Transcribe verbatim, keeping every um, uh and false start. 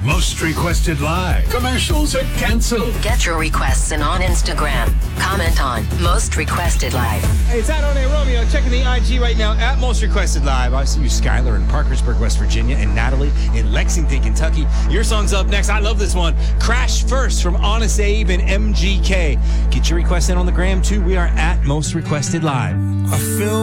Most Requested Live. Commercials are canceled. Get your requests in on Instagram. Comment on Most Requested Live. Hey, it's Adone Romeo checking the I G right now at Most Requested Live. I see you, Skylar in Parkersburg, West Virginia, and Natalie in Lexington, Kentucky. Your song's up next. I love this one. Crash First from Honest Abe and M G K. Get your requests in on the gram, too. We are at Most Requested Live. I feel